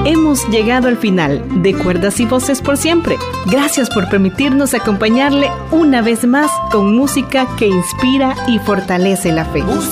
Hemos llegado al final de Cuerdas y Voces por siempre. Gracias por permitirnos acompañarle una vez más con música que inspira y fortalece la fe.